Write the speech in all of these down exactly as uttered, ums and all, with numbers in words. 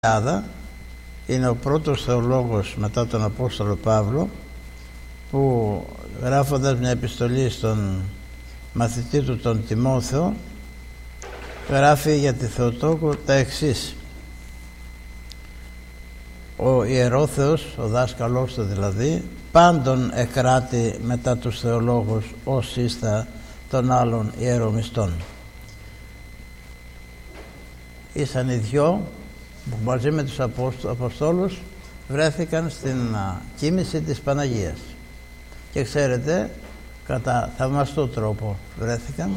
Είναι ο πρώτος θεολόγος μετά τον Απόστολο Παύλο, που γράφοντας μια επιστολή στον μαθητή του τον Τιμόθεο γράφει για τη Θεοτόκο τα εξής: ο Ιερόθεος, ο δάσκαλός του δηλαδή, πάντων εκράτη μετά τους θεολόγους ως ίστα των άλλων ιερομιστών. Ήσαν οι δυο που μαζί με τους Αποστόλους βρέθηκαν στην κοίμηση της Παναγίας, και ξέρετε, κατά θαυμαστό τρόπο βρέθηκαν.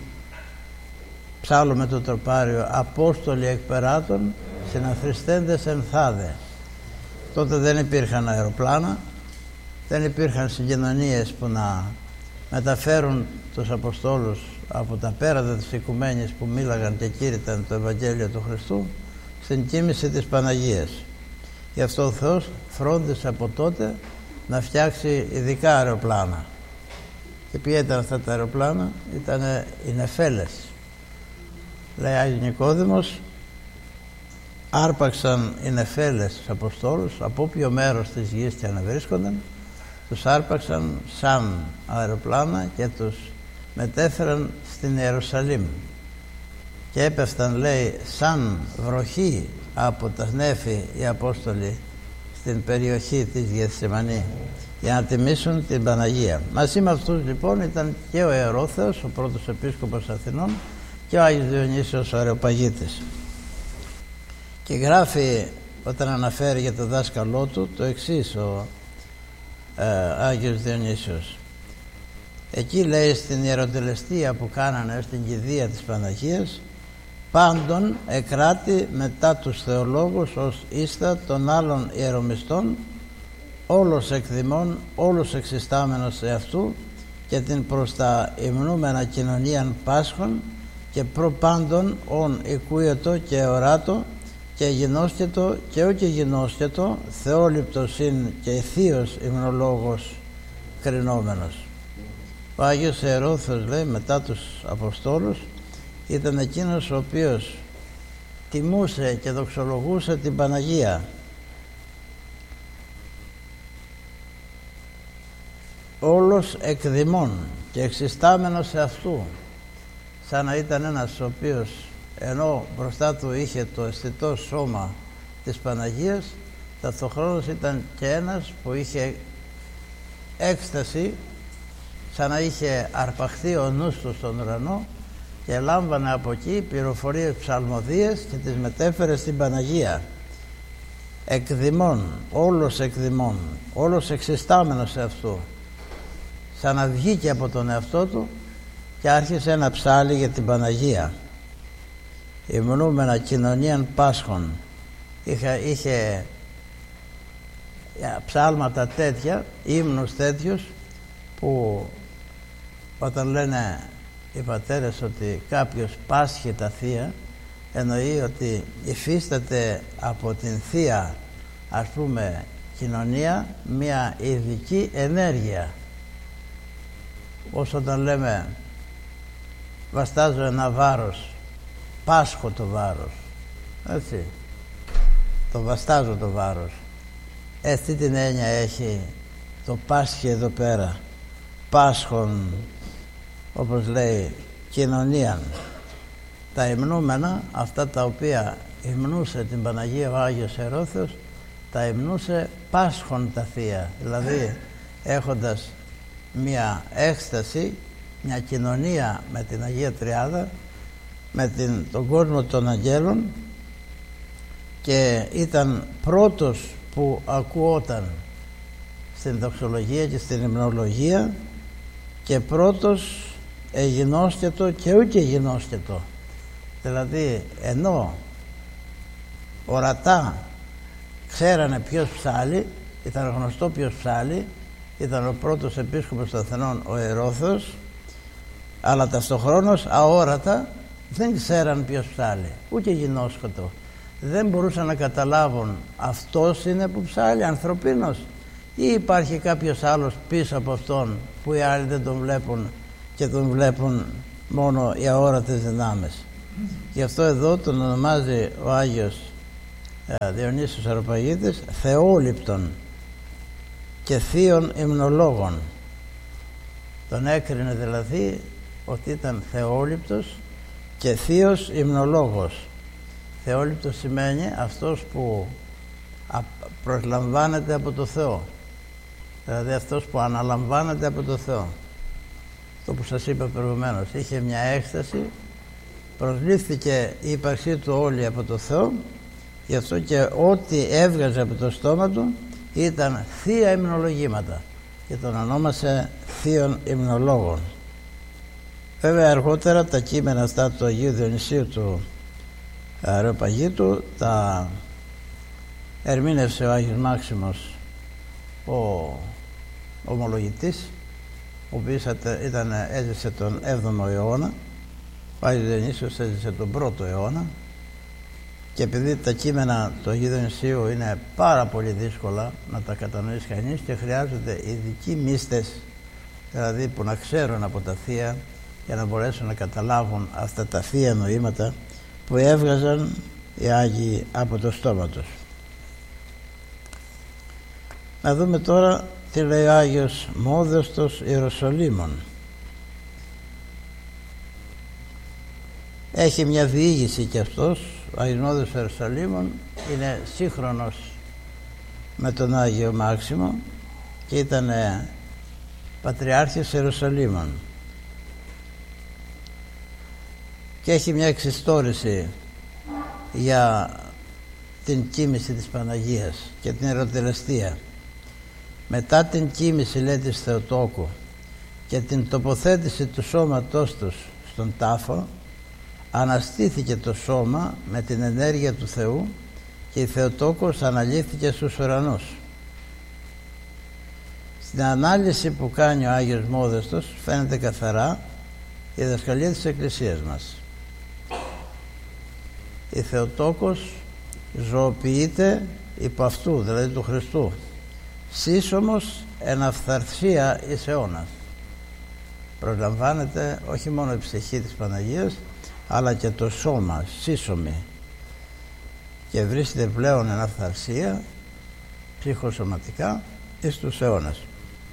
Ψάλλω με το τροπάριο Απόστολοι εκπεράτων συναθριστέντες εν θάδε. Τότε δεν υπήρχαν αεροπλάνα, δεν υπήρχαν συγκοινωνίες που να μεταφέρουν τους Αποστόλους από τα πέρατα της οικουμένης που μίλαγαν και κήρυταν το Ευαγγέλιο του Χριστού στην κοίμηση της Παναγίας. Γι' αυτό ο Θεός φρόντισε από τότε να φτιάξει ειδικά αεροπλάνα. Και ποια ήταν αυτά τα αεροπλάνα? Ήταν οι νεφέλες. Λέει Άγιος Νικόδημος, άρπαξαν οι νεφέλες τους Αποστόλους από όποιο μέρος της γης και να βρίσκονταν, τους άρπαξαν σαν αεροπλάνα και τους μετέφεραν στην Ιερουσαλήμ, και έπεφταν, λέει, σαν βροχή από τα νέφη οι Απόστολοι στην περιοχή της Γεθσιμανή για να τιμήσουν την Παναγία. Μαζί με αυτούς λοιπόν ήταν και ο Ιερόθεος, ο πρώτος επίσκοπος Αθηνών, και ο Άγιος Διονύσιος ο Αρεοπαγίτης. Και γράφει, όταν αναφέρει για το δάσκαλό του, το εξής ο ε, Άγιος Διονύσιος. Εκεί λέει, στην ιεροτελεστία που κάνανε στην κηδεία της Παναγίας, πάντων εκράτη μετά τους θεολόγους ως ίστα των άλλων ιερομιστών, όλος εκδημών, όλος εξιστάμενος σε αυτού, και την προς τα υμνούμενα κοινωνίαν πάσχων, και προπάντων ον οικούετο και οράτο και γινώσκετο και ό και γινώσκετο, θεόληπτος ειν και θείος υμνολόγος κρινόμενος. Ο Άγιος Ιερόθεος, λέει, μετά τους Αποστόλους ήταν εκείνος ο οποίος τιμούσε και δοξολογούσε την Παναγία. Όλος εκδημών και εξιστάμενος σε αυτού, σαν να ήταν ένας ο οποίος, ενώ μπροστά του είχε το αισθητό σώμα της Παναγίας, ταυτοχρόνως ήταν και ένας που είχε έκσταση, σαν να είχε αρπαχθεί ο νους του στον ουρανό και λάμβανε από εκεί πληροφορίες, ψαλμοδίες, και τις μετέφερε στην Παναγία. Εκδημών, όλος εκδημών, όλος εξιστάμενος σε αυτού, σαν να βγήκε από τον εαυτό του και άρχισε ένα ψάλι για την Παναγία. Υμνούμενα κοινωνίαν πάσχων. Είχε, είχε ψάλματα τέτοια, ύμνους τέτοιους, που όταν λένε οι πατέρες ότι κάποιος πάσχει τα θεία, εννοεί ότι υφίσταται από την θεία, ας πούμε, κοινωνία μια ειδική ενέργεια. Όσο όταν λέμε βαστάζω ένα βάρος, πάσχω το βάρος, έτσι, το βαστάζω το βάρος. Έτσι την έννοια έχει το πάσχει εδώ πέρα, πάσχον, όπως λέει, κοινωνίαν. Τα υμνούμενα, αυτά τα οποία υμνούσε την Παναγία ο Άγιος Ιερόθεος, τα υμνούσε πάσχον τα θεία, δηλαδή έχοντας μια έκσταση, μια κοινωνία με την Αγία Τριάδα, με την, τον κόσμο των αγγέλων, και ήταν πρώτος που ακούοταν στην δοξολογία και στην υμνολογία, και πρώτος εγινώσκετο και ούτε εγινώσκετο. Δηλαδή, ενώ ορατά ξέρανε ποιος ψάλλει, ήταν γνωστό ποιος ψάλλει, ήταν ο πρώτος επίσκοπος των Αθηνών ο Ιερόθεος, αλλά ταυτοχρόνως αόρατα δεν ξέραν ποιος ψάλλει, ούτε γινώσκετο. Δεν μπορούσαν να καταλάβουν αυτός είναι που ψάλλει, ανθρωπίνος, ή υπάρχει κάποιος άλλος πίσω από αυτόν που οι άλλοι δεν τον βλέπουν και τον βλέπουν μόνο οι αόρατες δυνάμεις. Γι' αυτό εδώ τον ονομάζει ο Άγιος Διονύσιος Αεροπαγίτης, θεόληπτων και θείων υμνολόγων. Τον έκρινε δηλαδή ότι ήταν θεόληπτος και θείος υμνολόγος. Θεόληπτος σημαίνει αυτός που προσλαμβάνεται από το Θεό, δηλαδή αυτός που αναλαμβάνεται από το Θεό. Το που σας είπα προηγουμένως, είχε μια έκσταση, προσλήφθηκε η ύπαρξή του όλη από το Θεό, γι' αυτό και ό,τι έβγαζε από το στόμα του ήταν θεία υμνολογήματα και τον ονόμασε θείων υμνολόγων. Βέβαια αργότερα τα κείμενα αυτά του Αγίου Διονυσίου του Αεροπαγίτου τα ερμήνευσε ο Άγιος Μάξιμος, ο ομολογητής, ο οποίος ήταν, έζησε τον έβδομο αιώνα. Ο Άγιος Διονύσιος έζησε τον πρώτο αιώνα, και επειδή τα κείμενα του Αγίου Διονυσίου είναι πάρα πολύ δύσκολα να τα κατανοήσει κανείς και χρειάζονται ειδικοί μύστες, δηλαδή που να ξέρουν από τα θεία για να μπορέσουν να καταλάβουν αυτά τα θεία νοήματα που έβγαζαν οι Άγιοι από το στόμα τους. Να δούμε τώρα τι λέει ο Άγιος Μόδεστος Ιεροσολύμων. Έχει μια διήγηση και αυτός. Ο Άγιος Μόδεστος Ιεροσολύμων είναι σύγχρονος με τον Άγιο Μάξιμο και ήταν Πατριάρχης Ιεροσολύμων, και έχει μια εξιστόρηση για την κοίμηση της Παναγίας και την ερωτελεστία. Μετά την κοίμηση, λέει, της Θεοτόκου και την τοποθέτηση του σώματός τους στον τάφο, αναστήθηκε το σώμα με την ενέργεια του Θεού και η Θεοτόκος αναλύθηκε στους ουρανούς. Στην ανάλυση που κάνει ο Άγιος Μόδεστος φαίνεται καθαρά η διδασκαλία της Εκκλησίας μας. Η Θεοτόκος ζωοποιείται υπό αυτού, δηλαδή του Χριστού, σύσσωμος εν αυθαρσία εις αιώνας. Προλαμβάνεται όχι μόνο η ψυχή της Παναγίας, αλλά και το σώμα σύσσωμη, και βρίσκεται πλέον εν αυθαρσία ψυχοσωματικά εις τους αιώνας.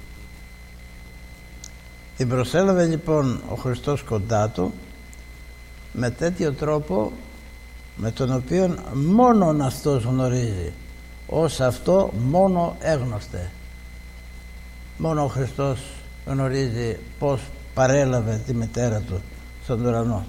Την προσέλαβε λοιπόν ο Χριστός κοντά του με τέτοιο τρόπο με τον οποίο μόνον αυτός γνωρίζει, ως αυτό μόνο έγνωστε. Μόνο ο Χριστός γνωρίζει πως παρέλαβε τη μητέρα του στον ουρανό,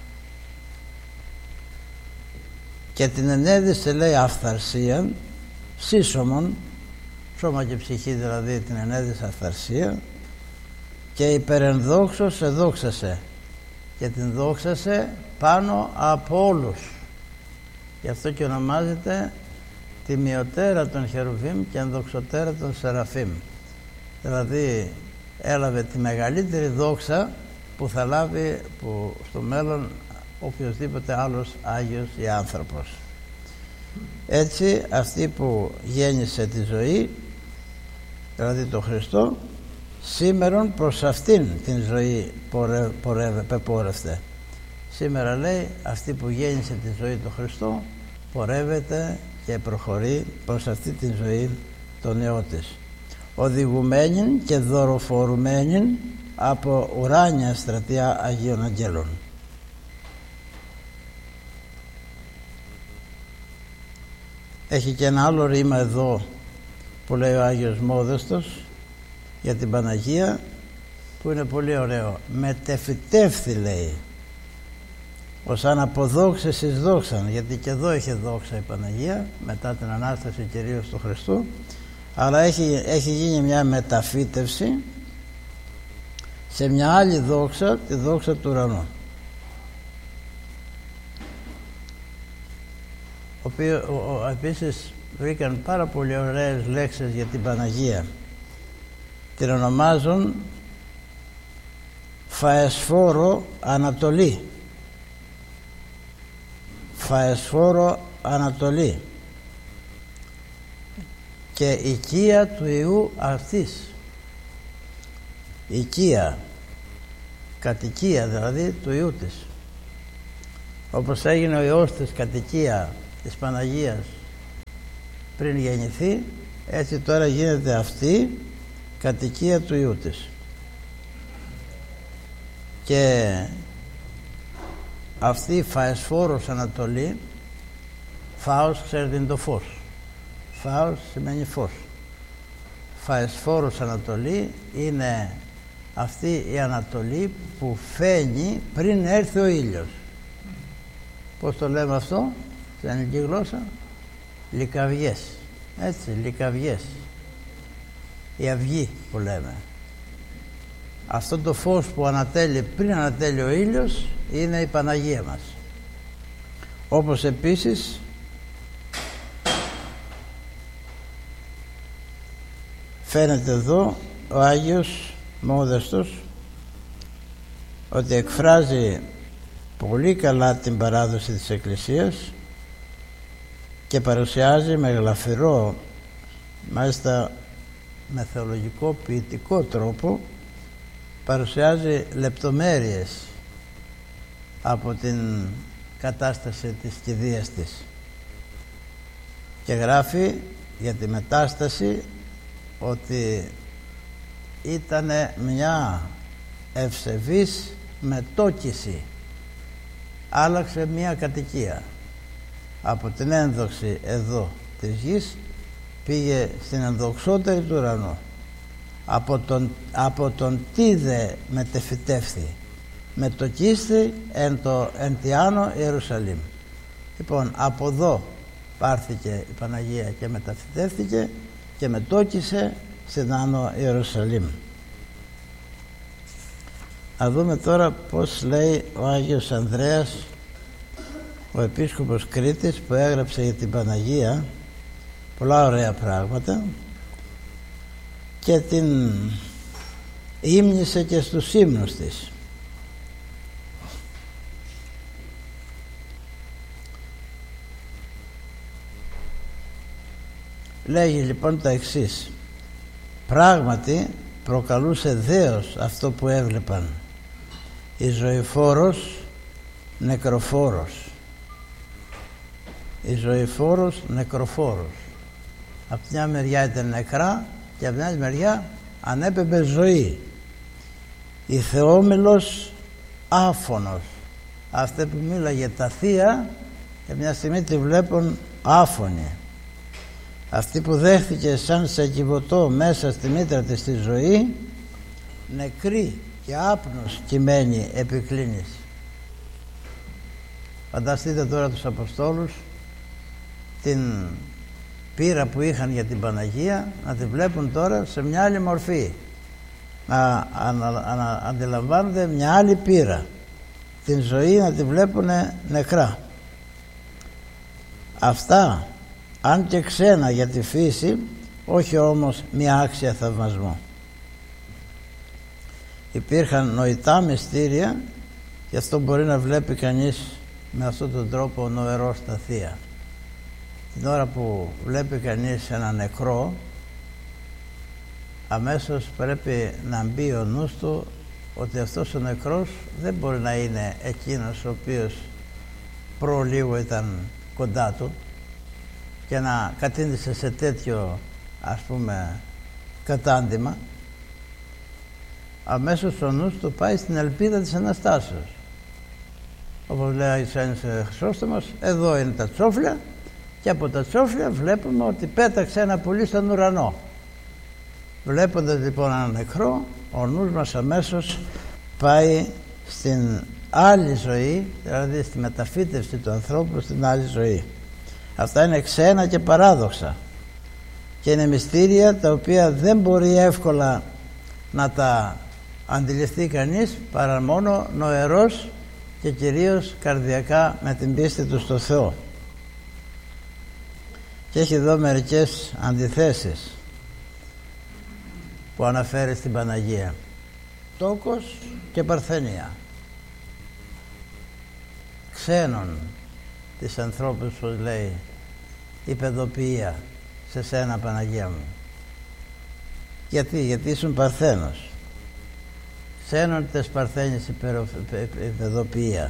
και την ενέδισε, λέει, αυθαρσία σύσσωμον, σώμα και ψυχή δηλαδή την ενέδισε αυθαρσία, και υπερενδόξως εδόξασε, και την δόξασε πάνω από όλους. Γι' αυτό και ονομάζεται τιμιωτέρα των Χερουβίμ και ενδοξωτέρα των Σεραφείμ. Δηλαδή έλαβε τη μεγαλύτερη δόξα που θα λάβει που στο μέλλον οποιοσδήποτε άλλος Άγιος ή άνθρωπος. Έτσι αυτή που γέννησε τη ζωή, δηλαδή το Χριστό, σήμερον προς αυτήν την ζωή πορεύεται. Σήμερα, λέει, αυτή που γέννησε τη ζωή του Χριστό πορεύεται και προχωρεί προς αυτή τη ζωή τον Υιό της, οδηγουμένην και δωροφορουμένην από ουράνια στρατεία Αγίων Αγγέλων. Έχει και ένα άλλο ρήμα εδώ που λέει ο Άγιος Μόδεστος για την Παναγία, που είναι πολύ ωραίο. Μετεφυτεύθη, λέει, ως αν αποδόξες εις δόξαν, γιατί και εδώ είχε δόξα η Παναγία μετά την Ανάσταση κυρίως του Χριστού, αλλά έχει, έχει γίνει μια μεταφύτευση σε μια άλλη δόξα, τη δόξα του ουρανού, ο οποίο, ο, ο, επίσης βρήκαν πάρα πολύ ωραίες λέξεις για την Παναγία. Την ονομάζουν Φαεσφόρο Ανατολή, Φαεσφόρο Ανατολή, και οικία του Υιού αυτής. Οικία, κατοικία δηλαδή του Υιού της, όπως έγινε ο Υιός της κατοικία της Παναγίας πριν γεννηθεί, έτσι τώρα γίνεται αυτή κατοικία του Υιού της. Και αυτή η φαεσφόρος Ανατολή, φάος ξέρετε είναι το φως, φάος σημαίνει φως, φαεσφόρος Ανατολή είναι αυτή η Ανατολή που φαίνει πριν έρθει ο ήλιος. Πώς το λέμε αυτό στην ελληνική γλώσσα? Λυκαβιές, έτσι, λυκαβιές, η αυγή που λέμε. Αυτό το φως που ανατέλει πριν ανατέλει ο ήλιος είναι η Παναγία μας. Όπως επίσης φαίνεται εδώ ο Άγιος Μόδεστος ότι εκφράζει πολύ καλά την παράδοση της Εκκλησίας και παρουσιάζει με γλαφυρό, μάλιστα με θεολογικό ποιητικό τρόπο, παρουσιάζει λεπτομέρειες από την κατάσταση της κηδείας της και γράφει για τη μετάσταση ότι ήταν μια ευσεβής μετόκιση, άλλαξε μια κατοικία από την ένδοξη εδώ της γης, πήγε στην ενδοξότερη του ουρανού. Από τον, από τον τίδε μετεφυτεύθη, μετοκίστη εν το εν τη άνω Ιερουσαλήμ. Λοιπόν, από εδώ πάρθηκε η Παναγία και μεταφυτεύθηκε και μετόκισε στην άνω Ιερουσαλήμ. Να δούμε τώρα πως λέει ο Άγιος Ανδρέας, ο επίσκοπος Κρήτης, που έγραψε για την Παναγία πολλά ωραία πράγματα και την ύμνησε και στους ύμνους της. Λέγει λοιπόν τα εξής: πράγματι προκαλούσε δέος αυτό που έβλεπαν, η ζωηφόρος νεκροφόρος, η ζωηφόρος νεκροφόρος. Από μια μεριά ήταν νεκρά και από μια άλλη μεριά ανέπεμπε ζωή. Η Θεόμηλος άφωνος, αυτή που μίλαγε τα θεία και μια στιγμή τη βλέπουν άφωνη. Αυτή που δέχθηκε σαν σε κυβωτό μέσα στη μήτρα της τη ζωή, νεκρή και άπνος κειμένη επικλίνης. Φανταστείτε τώρα τους Αποστόλους, την πείρα που είχαν για την Παναγία, να τη βλέπουν τώρα σε μια άλλη μορφή, να ανα, ανα, αντιλαμβάνονται μια άλλη πείρα, την ζωή να τη βλέπουν νεκρά. Αυτά, αν και ξένα για τη φύση, όχι όμως μια άξια θαυμασμού. Υπήρχαν νοητά μυστήρια και αυτό μπορεί να βλέπει κανείς με αυτόν τον τρόπο νοερό στα θεία. Την ώρα που βλέπει κανείς ένα νεκρό, αμέσως πρέπει να μπει ο νους του ότι αυτός ο νεκρός δεν μπορεί να είναι εκείνος ο οποίος προ λίγο ήταν κοντά του και να κατήντησε σε τέτοιο, ας πούμε, κατάντημα. Αμέσως ο νους του πάει στην ελπίδα της Αναστάσεως. Όπως λέει ο Ιησούρης Χρυσόστομος, εδώ είναι τα τσόφλια και από τα τσόφλια βλέπουμε ότι πέταξε ένα πουλί στον ουρανό. Βλέποντας λοιπόν ένα νεκρό, ο νους μας αμέσως πάει στην άλλη ζωή, δηλαδή στη μεταφύτευση του ανθρώπου στην άλλη ζωή. Αυτά είναι ξένα και παράδοξα και είναι μυστήρια τα οποία δεν μπορεί εύκολα να τα αντιληφθεί κανείς παρά μόνο νοερός και κυρίως καρδιακά με την πίστη του στο Θεό. Και έχει εδώ μερικές αντιθέσεις που αναφέρει στην Παναγία: τόκος και παρθενία, ξένων της ανθρώπου, όπως λέει η παιδοποιία σε σένα Παναγία μου. Γιατί, γιατί ήσουν παρθένος. Ξένων τες παρθένης η παιδοποιία.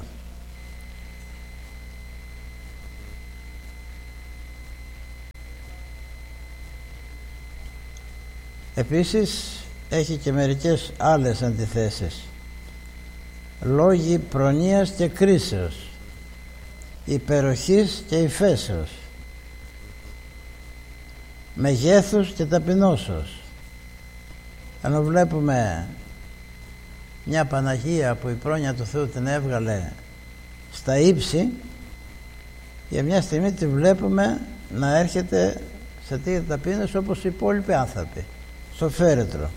Επίσης έχει και μερικές άλλες αντιθέσεις. Λόγοι προνοίας και κρίσεως, υπεροχής και υφέσεως, μεγέθους και ταπεινώσεως. Ενώ βλέπουμε μια Παναγία που η πρόνοια του Θεού την έβγαλε στα ύψη, για μια στιγμή τη βλέπουμε να έρχεται σε τέτοια ταπείνωση όπως οι υπόλοιποι άνθρωποι, στο φέρετρο.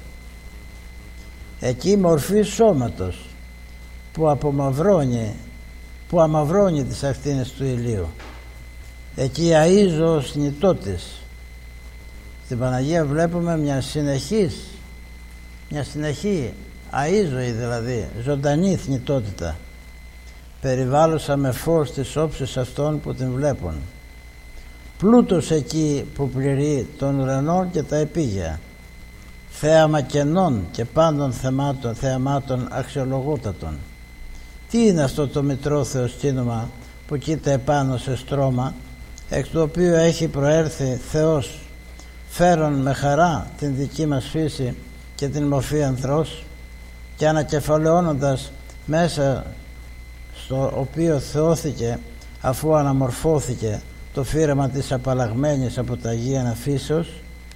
Εκεί η μορφή σώματος που απομαυρώνει, που αμαυρώνει τις ακτίνες του ηλίου. Εκεί η αΐζωος νητότης. Στην Παναγία βλέπουμε μια συνεχής, μια συνεχή αΐζωη, δηλαδή ζωντανή θνητότητα, περιβάλλουσα με φως τις όψεις αυτών που την βλέπουν. Πλούτος εκεί που πληρεί των ουρανών και τα επίγεια, θέαμα κενών και πάντων θεμάτων, θεαμάτων αξιολογότατων. Τι είναι αυτό το μητρό θεοσκήνωμα που κοίτα επάνω σε στρώμα, εκ του οποίου έχει προέρθει Θεός, φέρον με χαρά την δική μας φύση και την μορφή ανθρός, και ανακεφαλαιώνοντας μέσα στο οποίο θεώθηκε, αφού αναμορφώθηκε το φύραμα της απαλλαγμένης από τα Αγία φύσεως.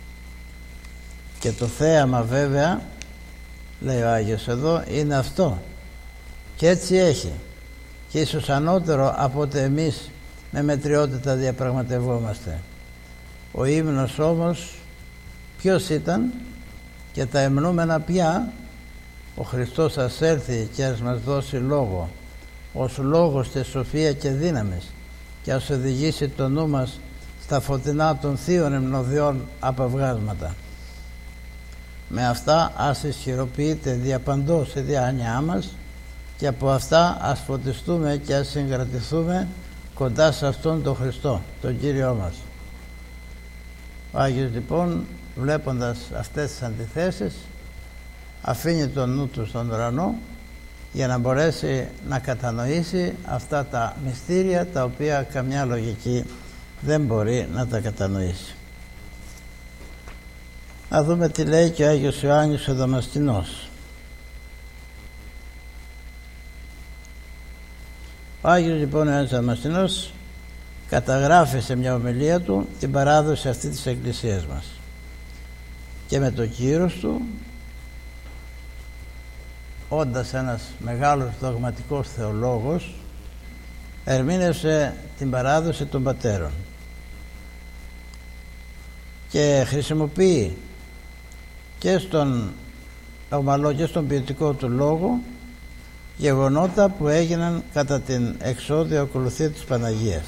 Και το θέαμα βέβαια, λέει ο Άγιος εδώ, είναι αυτό, και έτσι έχει, και ίσως ανώτερο από ότι εμείς με μετριότητα διαπραγματευόμαστε. Ο ύμνος όμως ποιος ήταν, και τα εμνούμενα πια, ο Χριστός ας έρθει και ας μας δώσει λόγο, ως λόγος της σοφία και δύναμης, και ας οδηγήσει το νου μας στα φωτεινά των θείων εμνοδιών απαυγάσματα. Με αυτά ας ισχυροποιείται διαπαντός η διάνοιά μας, και από αυτά ας φωτιστούμε και ας συγκρατηθούμε κοντά σε αυτόν τον Χριστό, τον Κύριό μας. Ο Άγιος λοιπόν, βλέποντας αυτές τις αντιθέσεις, αφήνει τον νου του στον ουρανό για να μπορέσει να κατανοήσει αυτά τα μυστήρια τα οποία καμιά λογική δεν μπορεί να τα κατανοήσει. Να δούμε τι λέει και ο Άγιος Ιωάννης ο Δαμασκηνός. Ο Άγιος λοιπόν Ιωάννης ο Δαμασκηνός καταγράφει σε μια ομιλία του την παράδοση αυτή της Εκκλησίας μας, και με το κύρος του, όντας ένας μεγάλος δογματικός θεολόγος, ερμήνευσε την παράδοση των πατέρων και χρησιμοποιεί και στον ομαλό και στον ποιητικό του λόγο γεγονότα που έγιναν κατά την εξώδιο ακολουθία της Παναγίας.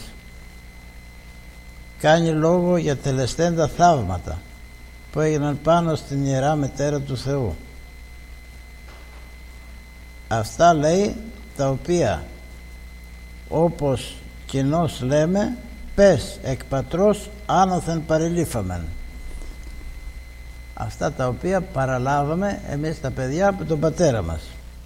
Κάνει λόγο για τελεσθέντα θαύματα που έγιναν πάνω στην Ιερά Μητέρα του Θεού. Αυτά λέει τα οποία, όπως κοινώς λέμε, πες εκ πατρός άνωθεν παρελήφαμεν. Αυτά τα οποία παραλάβαμε εμείς τα παιδιά από τον πατέρα μας.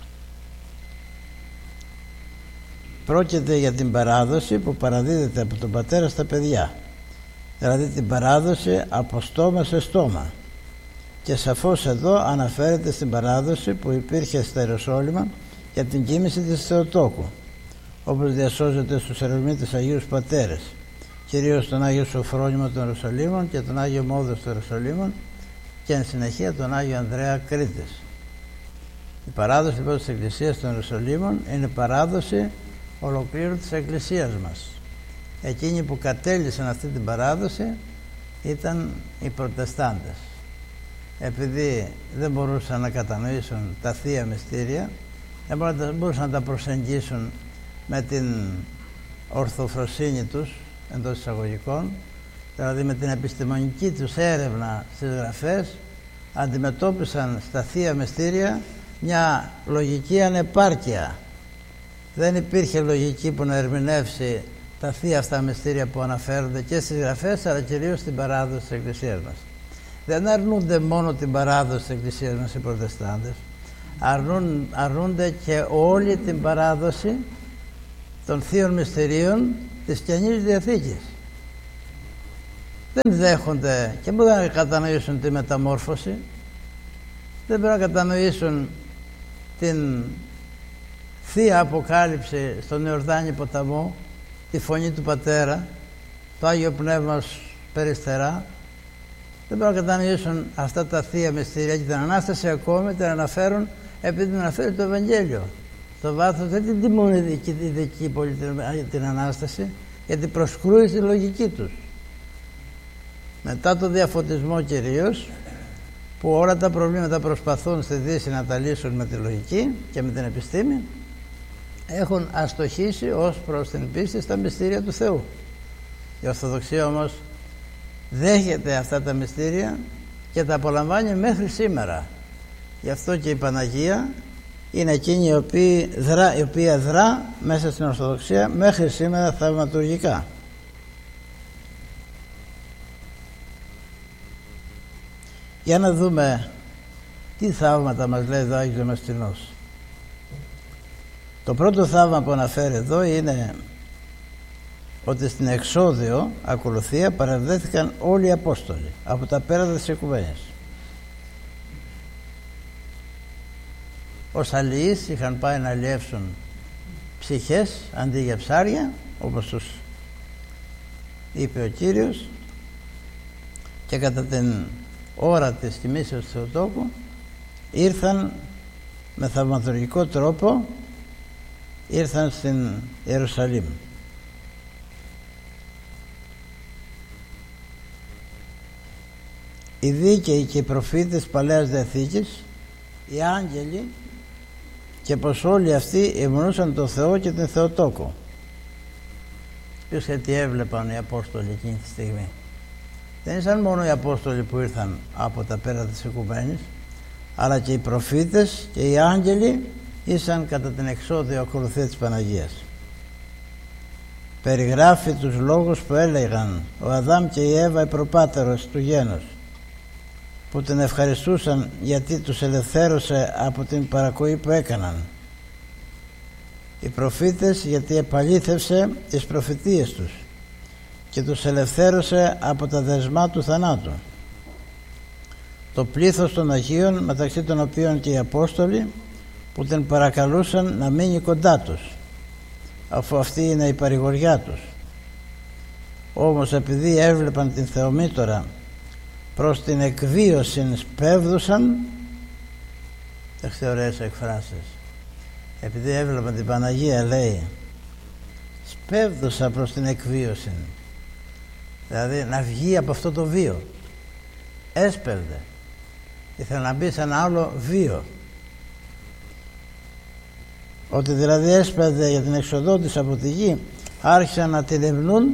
Πρόκειται για την παράδοση που παραδίδεται από τον πατέρα στα παιδιά, δηλαδή την παράδοση από στόμα σε στόμα, και σαφώς εδώ αναφέρεται στην παράδοση που υπήρχε στα Ιεροσόλυμα για την κοίμηση της Θεοτόκου, όπως διασώζεται στους ερευνήτες Αγίους Πατέρες, κυρίως τον Άγιο Σοφρόνιμο των Ιεροσολύμων και τον Άγιο Μόδος των Ιεροσολύμων, και εν συνεχεία τον Άγιο Ανδρέα Κρήτης. Η παράδοση λοιπόν της Εκκλησίας των Ιεροσολύμων είναι παράδοση ολοκλήρου της Εκκλησίας μας. Εκείνοι που κατέλυσαν αυτή την παράδοση ήταν οι Προτεστάντες. Επειδή δεν μπορούσαν να κατανοήσουν τα θεία μυστήρια, δεν μπορούσαν να τα προσεγγίσουν με την ορθοφροσύνη τους, εντός εισαγωγικών, δηλαδή με την επιστημονική τους έρευνα στις γραφές, αντιμετώπισαν στα θεία μυστήρια μια λογική ανεπάρκεια. Δεν υπήρχε λογική που να ερμηνεύσει τα θεία αυτά μυστήρια που αναφέρονται και στις γραφές, αλλά κυρίως στην παράδοση της Εκκλησίας μας. Δεν αρνούνται μόνο την παράδοση της Εκκλησίας μας οι Προτεστάντες, αρνούν, αρνούνται και όλη την παράδοση των θείων μυστηρίων της Καινής Διαθήκης. Δεν δέχονται και μπορούν να κατανοήσουν τη μεταμόρφωση, δεν μπορούν να κατανοήσουν την θεία αποκάλυψη στον Ιορδάνη ποταμό, τη φωνή του Πατέρα, το Άγιο Πνεύμα περιστερά. Δεν μπορούν να κατανοήσουν αυτά τα θεία μυστήρια και την Ανάσταση ακόμη την αναφέρουν επειδή την αναφέρει το Ευαγγέλιο. Στο βάθος δεν την τιμούν οι δυτικοί πολύ την Ανάσταση, γιατί προσκρούει στη λογική τους. Μετά το διαφωτισμό κυρίως, που όλα τα προβλήματα προσπαθούν στη Δύση να τα λύσουν με τη λογική και με την επιστήμη, έχουν αστοχήσει ως προς την πίστη στα μυστήρια του Θεού. Η Ορθοδοξία όμως δέχεται αυτά τα μυστήρια και τα απολαμβάνει μέχρι σήμερα. Γι' αυτό και η Παναγία είναι εκείνη η οποία δρά, η οποία δρά μέσα στην Ορθοδοξία μέχρι σήμερα θαυματουργικά. Για να δούμε τι θαύματα μας λέει εδώ ο Άγιος Δαμασκηνός. Το πρώτο θαύμα που αναφέρει εδώ είναι ότι στην εξώδιο ακολουθία παραβδέθηκαν όλοι οι Απόστολοι από τα πέρατα της οικουμένης. Ως αλληλείς είχαν πάει να αλλιεύσουν ψυχές αντί για ψάρια, όπως τους είπε ο Κύριος, και κατά την ώρα της κοιμήσεως του Θεοτόκου ήρθαν με θαυματουργικό τρόπο, ήρθαν στην Ιερουσαλήμ. Οι δίκαιοι και οι προφήτες της Παλαιάς Διαθήκης, οι άγγελοι, και πως όλοι αυτοί υμνούσαν τον Θεό και την Θεοτόκο. Ποιος και τι έβλεπαν οι Απόστολοι εκείνη τη στιγμή. Δεν ήσαν μόνο οι Απόστολοι που ήρθαν από τα πέρατα της οικουμένης, αλλά και οι προφήτες και οι άγγελοι ήσαν κατά την εξώδιο ακολουθία της Παναγίας. Περιγράφει τους λόγους που έλεγαν ο Αδάμ και η Εύα, οι προπάτερος του γένους, που την ευχαριστούσαν γιατί τους ελευθέρωσε από την παρακοή που έκαναν. Οι προφήτες γιατί επαλήθευσε τις προφητείες τους και τους ελευθέρωσε από τα δεσμά του θανάτου. Το πλήθος των Αγίων, μεταξύ των οποίων και οι Απόστολοι, που την παρακαλούσαν να μείνει κοντά τους, αφού αυτή είναι η παρηγοριά τους. Όμως επειδή έβλεπαν την Θεομήτωρα προς την εκβίωση σπέβδουσαν, έχετε ωραίες εκφράσεις, επειδή έβλεπαν την Παναγία, λέει, σπέβδουσα προς την εκβίωση, δηλαδή να βγει από αυτό το βίο. Έσπευδε, ήθελε να μπει σε ένα άλλο βίο, ότι δηλαδή έσπευδε για την εξοδό της από τη γη, άρχισαν να την ευνούν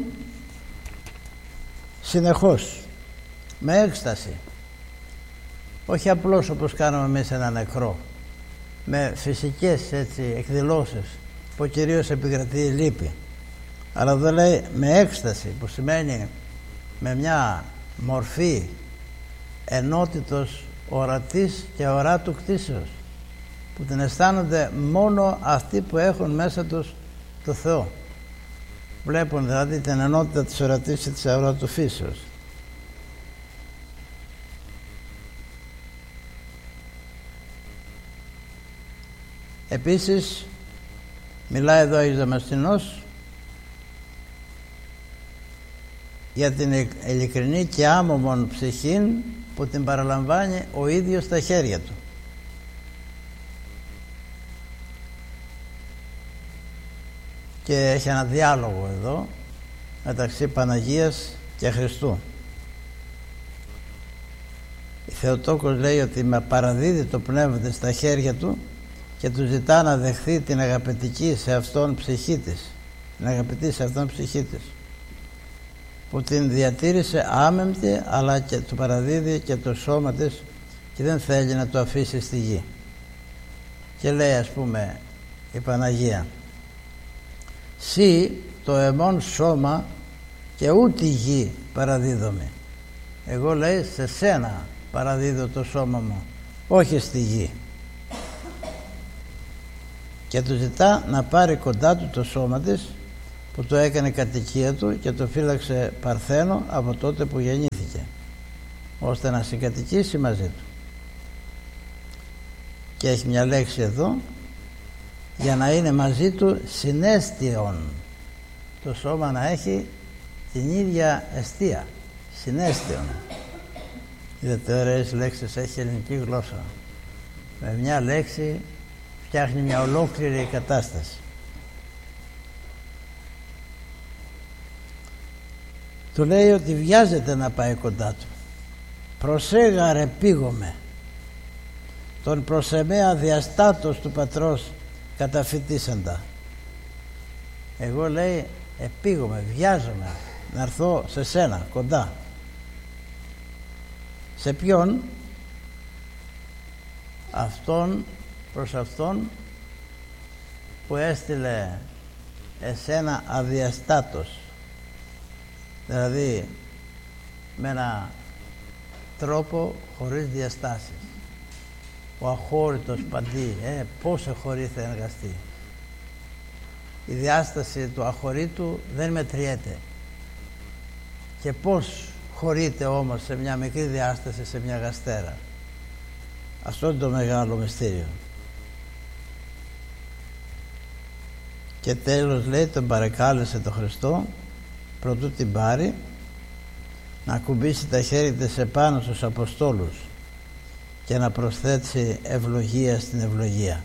συνεχώς με έκσταση, όχι απλώς όπως κάνουμε εμείς ένα νεκρό, με φυσικές έτσι εκδηλώσεις που κυρίως επικρατεί η λύπη, αλλά εδώ λέει με έκσταση, που σημαίνει με μια μορφή ενότητος ορατής και οράτου κτήσεως, που την αισθάνονται μόνο αυτοί που έχουν μέσα τους το Θεό. Βλέπουν δηλαδή την ενότητα της ορατής και της αοράτου φύσεως. Επίσης μιλάει εδώ ο Άγιος Δαμασκηνός για την ειλικρινή και άμωμον ψυχήν που την παραλαμβάνει ο ίδιος στα χέρια του. Και έχει ένα διάλογο εδώ μεταξύ Παναγίας και Χριστού. Η Θεοτόκος λέει ότι με παραδίδει το πνεύμα της στα χέρια του και του ζητά να δεχθεί την αγαπητική σε αυτόν ψυχή της, την αγαπητή σε αυτόν ψυχή της, που την διατήρησε άμεμπτη, αλλά και του παραδίδει και το σώμα της και δεν θέλει να το αφήσει στη γη. Και λέει, ας πούμε, η Παναγία, «Συ το εμών σώμα και ούτε γη παραδίδομαι». Εγώ, λέει, σε σένα παραδίδω το σώμα μου, όχι στη γη. Και του ζητά να πάρει κοντά του το σώμα της, που το έκανε κατοικία του και το φύλαξε παρθένο από τότε που γεννήθηκε, ώστε να συγκατοικήσει μαζί του. και έχει μια λέξη εδώ, για να είναι μαζί του συναίσθιον, το σώμα να έχει την ίδια αιστεία, συναίσθιον. Είδατε ωραίες λέξεις έχει η ελληνική γλώσσα, με μια λέξη φτιάχνει μια ολόκληρη κατάσταση. Του λέει ότι βιάζεται να πάει κοντά του. Προσέγαρε πήγομαι, τον προς εμέα διαστάτος του πατρός καταφυτίσαντα. Εγώ, λέει, επήγομαι, βιάζομαι να έρθω σε σένα κοντά. Σε ποιον? Αυτόν, προς αυτόν που έστειλε εσένα αδιαστάτος, δηλαδή με ένα τρόπο χωρίς διαστάσεις. Ο αχώρητος παντή, ε, πόσο χωρί θα εργαστεί. Η διάσταση του αχωρήτου δεν μετριέται. Και πώς χωρείται όμως σε μια μικρή διάσταση, σε μια γαστέρα. Αυτό είναι το μεγάλο μυστήριο. Και τέλος, λέει, τον παρεκάλεσε το Χριστό προτού την πάρει, να ακουμπήσει τα χέρια της επάνω στους Αποστόλους και να προσθέσει ευλογία στην ευλογία.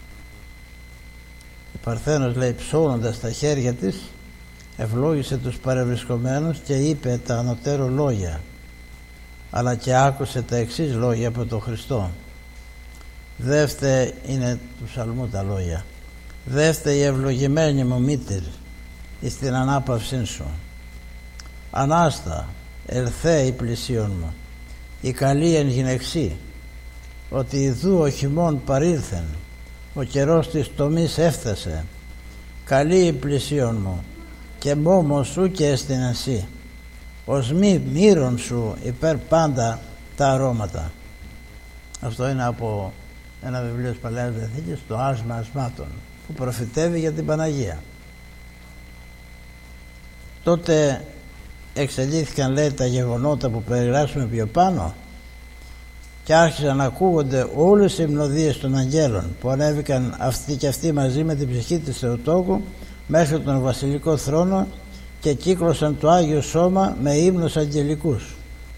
Ο Παρθένος, λέει, ψώνοντας τα χέρια της, ευλόγησε τους παρευρισκομένους και είπε τα ανωτέρω λόγια, αλλά και άκουσε τα εξής λόγια από τον Χριστό. Δεύτε, είναι του ψαλμού τα λόγια, δεύτε η ευλογημένη μου μήτηρ εις την ανάπαυσή σου. Ανάστα ελθέ η πλησίον μου, η καλή εν γυναιξή, ότι ιδού ο χειμών παρήλθεν, ο καιρός της τομής έφτασε. Καλή η πλησίον μου και μόμος σου και εστιν εσύ, ως μη μύρον σου υπέρ πάντα τα αρώματα. Αυτό είναι από ένα βιβλίο της Παλαιάς Διαθήκης, το Άσμα Ασμάτων, που προφητεύει για την Παναγία. Τότε εξελίχθηκαν, λέει, τα γεγονότα που περιγράψουμε πιο πάνω και άρχισαν να ακούγονται όλες οι υμνοδίες των αγγέλων που ανέβηκαν αυτοί και αυτοί μαζί με την ψυχή της Θεοτόκου μέχρι τον βασιλικό θρόνο και κύκλωσαν το Άγιο Σώμα με ύμνους αγγελικούς.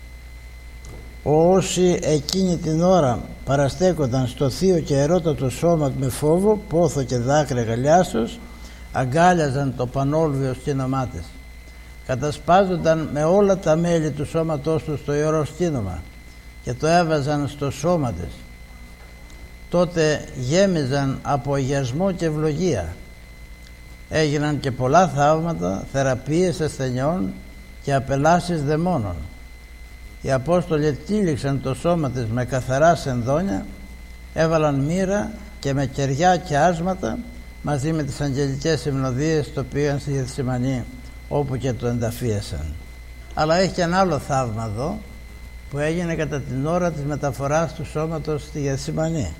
Όσοι εκείνη την ώρα παραστέκονταν στο θείο και ερώτατο σώμα με φόβο, πόθο και δάκρυα γαλιάσεως, αγκάλιαζαν το πανόλβιο σκήνωμά της, κατασπάζονταν με όλα τα μέλη του σώματός του στο ιερό σκήνομα και το έβαζαν στο σώμα της. Τότε γέμιζαν από αγιασμό και ευλογία. Έγιναν και πολλά θαύματα, θεραπείες ασθενειών και απελάσεις δαιμόνων. Οι Απόστολοι τύλιξαν το σώμα της με καθαρά σενδόνια, έβαλαν μοίρα και με κεριά και άσματα μαζί με τις αγγελικές υμνοδίες, το πήγαν στη Γεθσιμανή όπου και το ενταφίασαν. Αλλά έχει και ένα άλλο θαύμα εδώ που έγινε κατά την ώρα της μεταφοράς του σώματος στη Γεθσιμανή.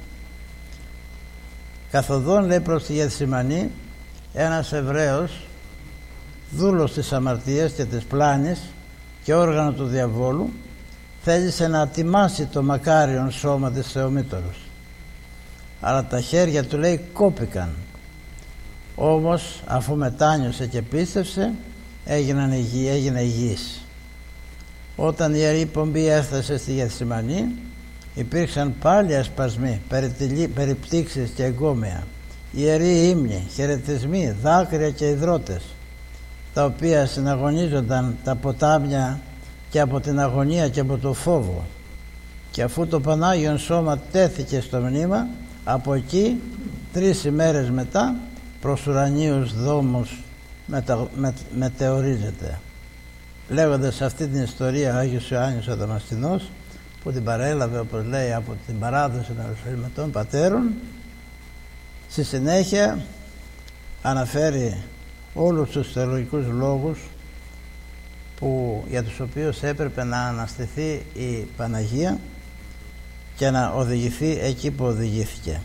Καθοδόν, λέει, προς τη Γεθσιμανή, ένας Εβραίος, δούλος της αμαρτίας και της πλάνης και όργανο του διαβόλου, θέλησε να ατιμάσει το μακάριον σώμα της Θεομήτωρος, αλλά τα χέρια του, λέει, κόπηκαν. Όμως αφού μετάνιωσε και πίστευσε, έγιναν υγιή, έγινε υγιής. Όταν η Ιερή Πομπή έφτασε στη Γεθσιμανή, υπήρξαν πάλι ασπασμοί, περιπτύξεις και εγκόμια, ιεροί ύμνοι, χαιρετισμοί, δάκρυα και υδρότες, τα οποία συναγωνίζονταν τα ποτάμια και από την αγωνία και από το φόβο. Και αφού το Πανάγιον Σώμα τέθηκε στο μνήμα, από εκεί τρεις ημέρες μετά προς ουρανίους δόμους μετα, με, μετεωρίζεται. Λέγοντας αυτή την ιστορία, ο Άγιος Ιωάννης ο Δαμασκηνός, που την παρέλαβε, όπως λέει, από την παράδοση των Ιεροσολυμικών πατέρων, στη συνέχεια αναφέρει όλους τους θεολογικούς λόγους που, για τους οποίους έπρεπε να αναστηθεί η Παναγία και να οδηγηθεί εκεί που οδηγήθηκε.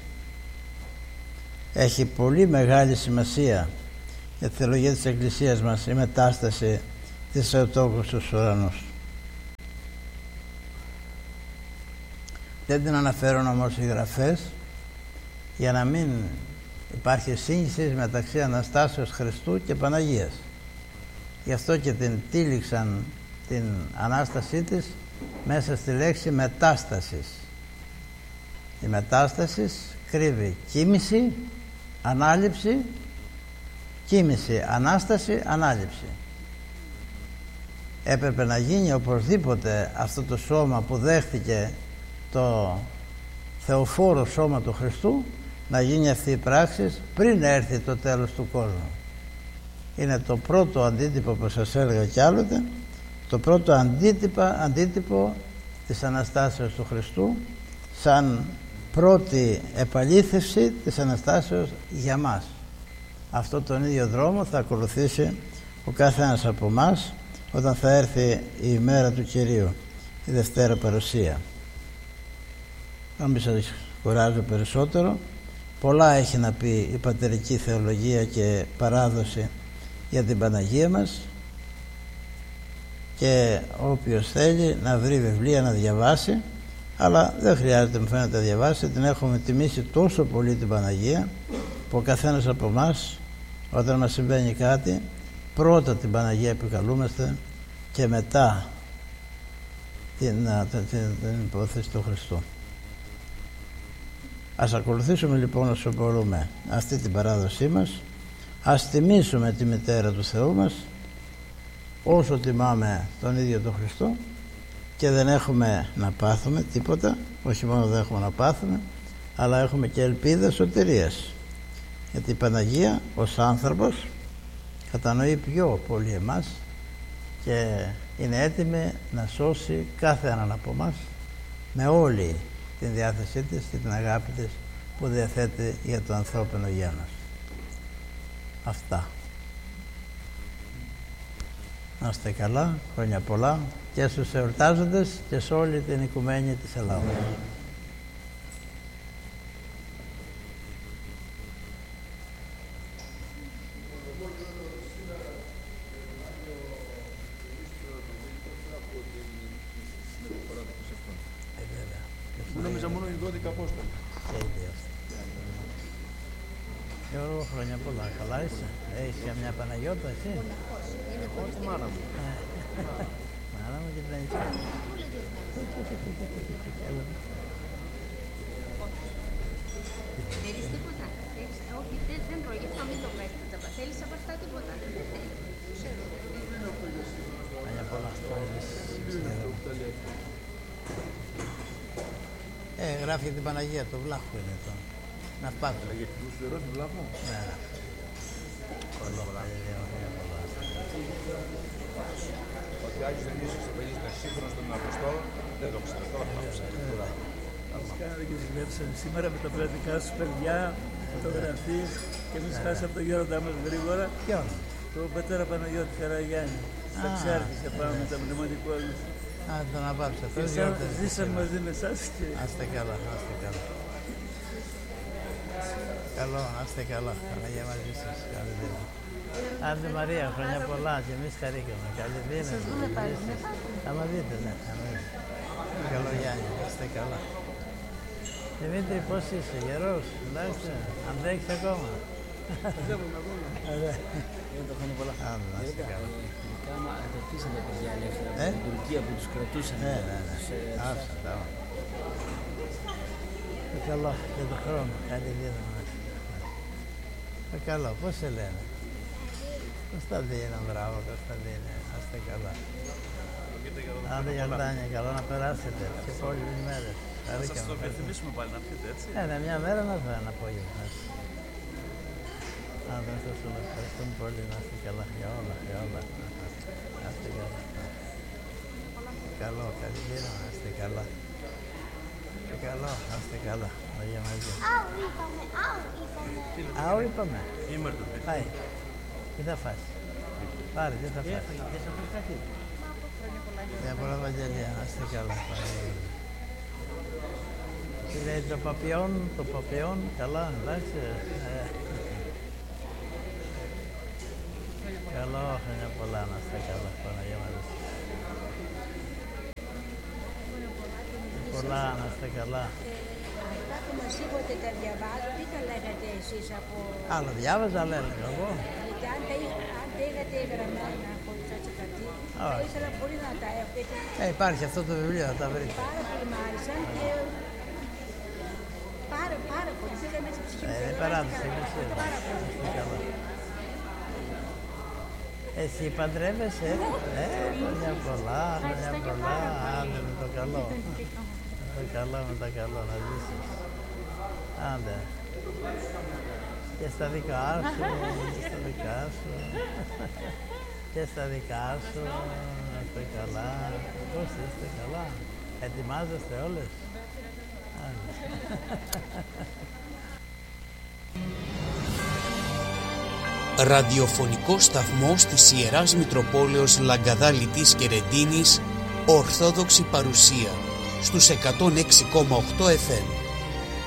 Έχει πολύ μεγάλη σημασία για τη θεολογία της Εκκλησίας μας η μετάσταση της Θεοτόκου στους ουρανούς. Δεν την αναφέρουν όμως οι γραφές, για να μην υπάρχει σύγχυση μεταξύ Αναστάσεως Χριστού και Παναγίας. Γι' αυτό και την τύλιξαν την Ανάστασή της μέσα στη λέξη μετάστασης. Η μετάσταση κρύβει κοίμηση, ανάληψη, κοίμηση, ανάσταση, ανάληψη. Έπρεπε να γίνει οπωσδήποτε αυτό το σώμα που δέχτηκε το θεοφόρο σώμα του Χριστού, να γίνει αυτή η πράξη πριν έρθει το τέλος του κόσμου. Είναι το πρώτο αντίτυπο που σας έλεγα κι άλλοτε, το πρώτο αντίτυπο, αντίτυπο της Αναστάσεως του Χριστού, σαν πρώτη επαλήθευση της Αναστάσεως για μας. Αυτό τον ίδιο δρόμο θα ακολουθήσει ο κάθε ένας από εμάς όταν θα έρθει η ημέρα του Κυρίου, η Δευτέρα Παρουσία. Αν μην σας κουράζω περισσότερο, πολλά έχει να πει η πατερική θεολογία και παράδοση για την Παναγία μας, και όποιος θέλει να βρει βιβλία να διαβάσει, αλλά δεν χρειάζεται μου φαίνεται να διαβάσει, την έχουμε τιμήσει τόσο πολύ την Παναγία που ο καθένας από εμάς όταν μας συμβαίνει κάτι πρώτα την Παναγία επικαλούμαστε και μετά την, την, την υπόθεση του Χριστού. Ας ακολουθήσουμε λοιπόν όσο μπορούμε αυτή την παράδοσή μας, ας τιμήσουμε τη Μητέρα του Θεού μας όσο τιμάμε τον ίδιο τον Χριστό, και δεν έχουμε να πάθουμε τίποτα, όχι μόνο δεν έχουμε να πάθουμε, αλλά έχουμε και ελπίδα σωτηρίας, γιατί η Παναγία ως άνθρωπος κατανοεί πιο πολύ εμάς και είναι έτοιμη να σώσει κάθε έναν από εμάς με όλη την διάθεσή της και την αγάπη της που διαθέτει για το ανθρώπινο γένος. Αυτά. Να είστε καλά, χρόνια πολλά και στους εορτάζοντες και σε όλη την οικουμένη της Ελλάδας. Νόμιζα μόνο οι δώδεκα Απόστολοι. Γιώργο, χρόνια πολλά. Καλά είσαι? Έχεις και μια Παναγιώτα εσύ? Εγώ τη μάνα μου. Μάνα μου και την Ανησία. Θέλεις τίποτα? Όχι, δεν τρώει, γι' αυτό μην το πέφτει. Θέλεις από αυτά τίποτα? Χρόνια πολλά. Ε, γράφει για την Παναγία, το Βλάχο είναι το. Να πάθω. Για την Ουστερό του Βλάχου. Ναι. Ότι Άγιος Διονύσιος Ευαγγελιστής είναι σύγχρονος των Αποστόλων, δεν το ξέρω, τώρα θα ψάξω. Μας κάνατε και δουλεύσαν σήμερα με τα πρατικά σου παιδιά, φωτογραφίες, και εμείς χάσαμε τον γέροντά μας γρήγορα. Ποιον? Τον πατέρα Παναγιώτη Καραγιάννη. Στα Ξάρτης πάμε με τα μνημονικό μας. Α, τον απάψα. Και σαν ζήσαμε μαζί με εσάς και... Άστε καλά, άστε καλά. Καλό, άστε καλά. Παναγία μαζί σας. Καλή δύναμη. Άντε Μαρία, χρόνια πολλά και εμείς χαρήκαμε. Καλή δύναμη. Σας δούμε πάλι. Άμα δείτε, ναι. Καλό Γιάννη, άστε καλά. Δημήτρη, πώς είσαι, γερός, εντάξει, αντέχεις ακόμα? Βλέπουμε ακόμα. Δεν το χρόνια πολλά. Άντε, να είστε καλά. Κάμα ρωτήσατε τα παιδιά ελεύθερα Ε? από την Τουρκία που τους κρατούσαν. Ναι, ναι, ναι. Άφησα τα όλα. Ε, καλό, για τον χρόνο, καλή δύναμη. Ε, καλό, πώς σε λένε? Κωνσταντίνο, μπράβο Κωνσταντίνε, άστε καλά. Άντε Γιαντάνια, καλό να περάσετε και πολλές μέρες. Θα σας το υπενθυμίσουμε πάλι να πείτε, έτσι. Ε, ναι, μια μέρα να θα ένα απόγευμα. Άντε, να σας ευχαριστούμε πολύ, να είστε καλά για όλα, για όλα. Να είστε καλά. Καλό, καλή δύναμη, να είστε καλά. Και καλό, να είστε καλά. Αγία μαζί. Άου είπαμε, άου είπαμε. Άου είπαμε. Είμαι το παιδί. Πάει. Τι θα φας? Πάρε, τι θα φας? Για πολλά Βαγγελία, να είστε καλά. Τι λέει το παπιόν, το παπιόν, καλά, εντάξει. Ε. Καλό, χρόνια πολλά, να είστε καλά, Παναγία μαζί. Πολλά, να είστε καλά. Αυτά που μας είπατε τα διαβάζω, τι τα λέγατε εσείς από... Άλλα διάβαζα, άλλα έλεγα εγώ. Γιατί αν τα, είχα- αν τα είχατε γραμμένα χωρίς έτσι κάτι, θα Όχι. ήθελα πολύ να τα έχω. Γιατί Ε, υπάρχει αυτό το βιβλίο, θα τα βρείτε. πάρα πολύ μ' άρεσαν και πάρα πάρα πολύ. Πήγα μέσα στη ψυχή μου. Ε, και είναι διαβάστηκα παράδοση, είναι πάρα πολύ. Είσαι καλά. Εσύ παντρεύεσαι, ε, χρόνια πολλά, χρόνια πολλά, άντε με το καλό. Με το καλό, με το καλό, να ζήσεις. Άντε. Και στα δικά σου, και στα δικά σου, και στα δικά σου, να είστε καλά. Πώς είστε καλά, ετοιμάζεστε όλες. Άντε. Ραδιοφωνικό σταθμό της Ιεράς Μητροπόλεως Λαγκαδάλητης και Ρεντίνης, Ορθόδοξη παρουσία στους εκατόν έξι κόμμα οκτώ εφ εμ.